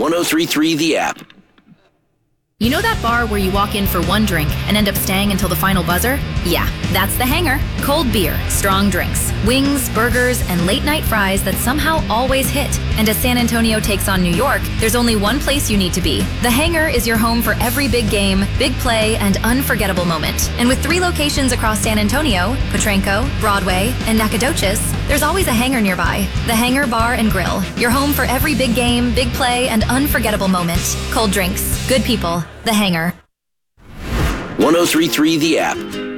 1033 The App. You know that bar where you walk in for one drink and end up staying until the final buzzer? Yeah, that's The Hangar. Cold beer, strong drinks, wings, burgers, and late-night fries that somehow always hit. And as San Antonio takes on New York, there's only one place you need to be. The Hangar is your home for every big game, big play, and unforgettable moment. And with 3 locations across San Antonio, Potranco, Broadway, and Nacogdoches, there's always a hangar nearby. The Hangar Bar and Grill, your home for every big game, big play, and unforgettable moment. Cold drinks, good people, The Hangar. 1033 The App.